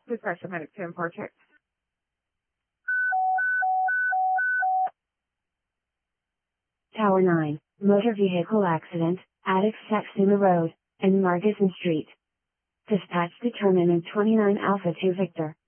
Dispatch medic 10 Parcheck. Tower 9, motor vehicle accident, Addicts Saxuma Road, and Margison Street. Dispatch determinant 29 Alpha 2 Victor.